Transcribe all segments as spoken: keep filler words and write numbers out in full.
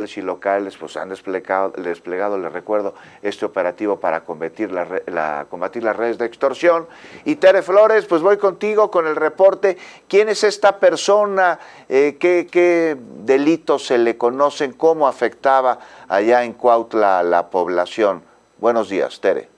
estatales y locales pues han desplegado, desplegado, les recuerdo, este operativo para combatir, la, la, combatir las redes de extorsión. Y Tere Flores, pues voy contigo con el reporte. ¿Quién es esta persona? Eh, ¿qué, ¿Qué delitos se le conocen? ¿Cómo afectaba allá en Cuautla la población? Buenos días, Tere.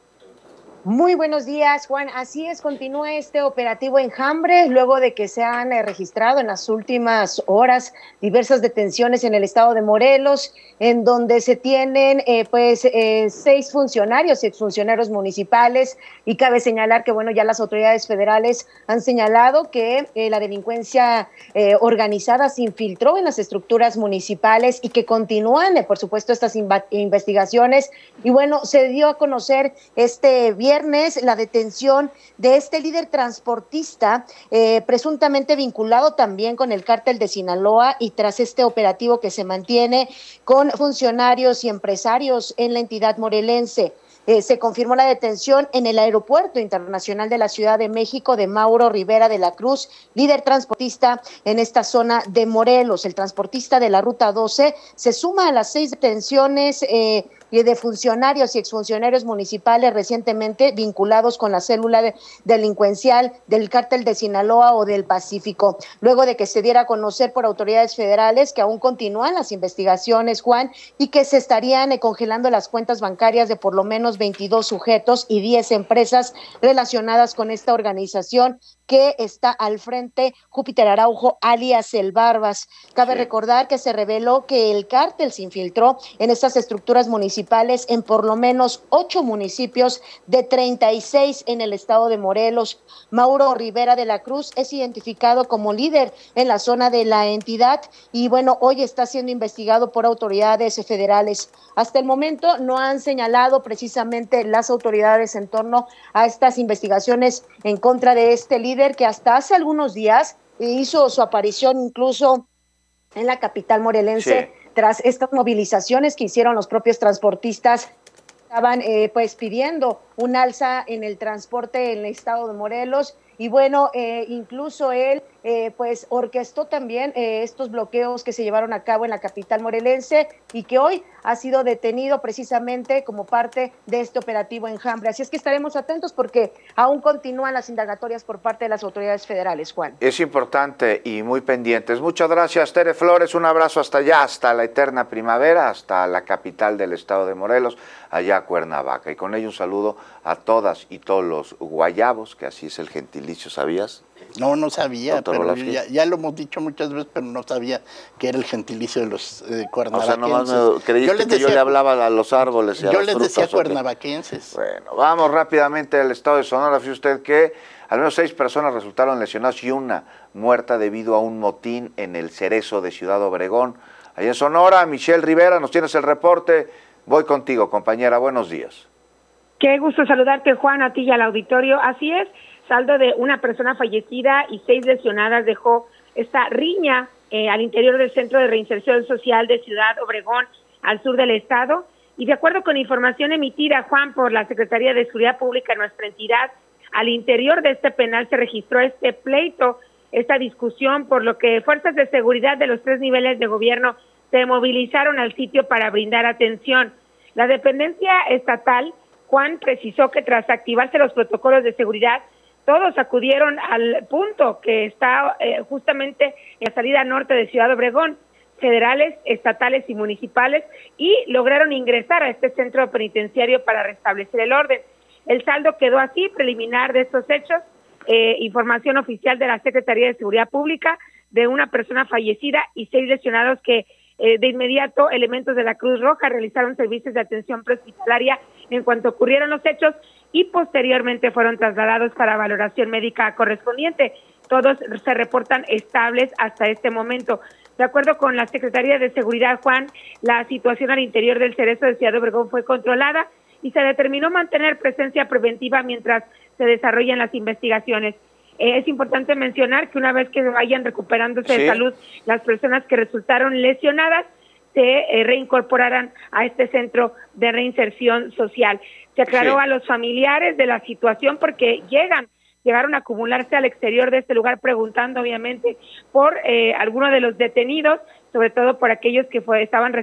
Muy buenos días, Juan. Así es, continúa este operativo Enjambre, luego de que se han eh, registrado en las últimas horas diversas detenciones en el estado de Morelos, en donde se tienen eh, pues eh, seis funcionarios y exfuncionarios municipales, y cabe señalar que bueno, ya las autoridades federales han señalado que eh, la delincuencia eh, organizada se infiltró en las estructuras municipales y que continúan, eh, por supuesto, estas investigaciones. Y bueno, se dio a conocer este viernes la detención de este líder transportista, eh, presuntamente vinculado también con el cártel de Sinaloa, y tras este operativo que se mantiene con funcionarios y empresarios en la entidad morelense. Eh, se confirmó la detención en el Aeropuerto Internacional de la Ciudad de México de Mauro Rivera de la Cruz, líder transportista en esta zona de Morelos. El transportista de la Ruta doce se suma a las seis detenciones eh, de funcionarios y exfuncionarios municipales recientemente vinculados con la célula de, delincuencial del cártel de Sinaloa o del Pacífico, luego de que se diera a conocer por autoridades federales que aún continúan las investigaciones, Juan, y que se estarían eh, congelando las cuentas bancarias de por lo menos veintidós sujetos y diez empresas relacionadas con esta organización que está al frente Júpiter Araujo, alias El Barbas. Cabe sí. recordar que se reveló que el cártel se infiltró en estas estructuras municipales en por lo menos ocho municipios de treinta y seis en el estado de Morelos. Mauro Rivera de la Cruz es identificado como líder en la zona de la entidad y bueno, hoy está siendo investigado por autoridades federales. Hasta el momento no han señalado precisamente las autoridades en torno a estas investigaciones en contra de este líder, que hasta hace algunos días hizo su aparición incluso en la capital morelense, sí. tras estas movilizaciones que hicieron los propios transportistas. Estaban eh, pues pidiendo un alza en el transporte en el estado de Morelos. Y bueno, eh, incluso él eh, pues orquestó también eh, estos bloqueos que se llevaron a cabo en la capital morelense y que hoy ha sido detenido precisamente como parte de este operativo Enjambre. Así es que estaremos atentos porque aún continúan las indagatorias por parte de las autoridades federales, Juan. Es importante y muy pendientes. Muchas gracias, Tere Flores. Un abrazo hasta allá, hasta la eterna primavera, hasta la capital del estado de Morelos, allá Cuernavaca. Y con ello un saludo a todas y todos los guayabos, que así es el gentilicio, ¿sabías? No, no sabía, pero ya, ya lo hemos dicho muchas veces, pero no sabía que era el gentilicio de los eh, cuernavaquenses. O sea, nomás me creíste yo que decía, yo le hablaba a los árboles y a yo las les frutas, decía cuernavaquenses. Bueno, vamos rápidamente al estado de Sonora. Fíjese usted que al menos seis personas resultaron lesionadas y una muerta debido a un motín en el Cerezo de Ciudad Obregón. Allá en Sonora, Michelle Rivera, nos tienes el reporte. Voy contigo, compañera, buenos días. Qué gusto saludarte, Juan, a ti y al auditorio. Así es, saldo de una persona fallecida y seis lesionadas dejó esta riña eh, al interior del Centro de Reinserción Social de Ciudad Obregón, al sur del estado. Y de acuerdo con información emitida, Juan, por la Secretaría de Seguridad Pública en nuestra entidad, al interior de este penal se registró este pleito, esta discusión, por lo que fuerzas de seguridad de los tres niveles de gobierno se movilizaron al sitio para brindar atención. La dependencia estatal, Juan, precisó que tras activarse los protocolos de seguridad, todos acudieron al punto que está eh, justamente en la salida norte de Ciudad Obregón, federales, estatales y municipales, y lograron ingresar a este centro penitenciario para restablecer el orden. El saldo quedó así, preliminar de estos hechos, eh, información oficial de la Secretaría de Seguridad Pública, de una persona fallecida y seis lesionados que eh, de inmediato elementos de la Cruz Roja realizaron servicios de atención prehospitalaria en cuanto ocurrieron los hechos y posteriormente fueron trasladados para valoración médica correspondiente. Todos se reportan estables hasta este momento. De acuerdo con la Secretaría de Seguridad, Juan, la situación al interior del Cerezo de Ciudad Obregón fue controlada y se determinó mantener presencia preventiva mientras se desarrollan las investigaciones. Eh, es importante mencionar que una vez que vayan recuperándose sí. de salud las personas que resultaron lesionadas, se eh, reincorporarán a este centro de reinserción social. Se aclaró sí. a los familiares de la situación porque llegan, llegaron a acumularse al exterior de este lugar preguntando obviamente por eh, algunos de los detenidos, sobre todo por aquellos que fue, estaban